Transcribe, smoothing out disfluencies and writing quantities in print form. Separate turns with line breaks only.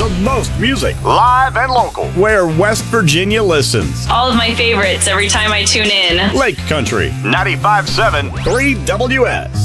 most music,
live and local,
where West Virginia listens.
All of my favorites every time I tune in.
Lake Country,
95.7
3WS.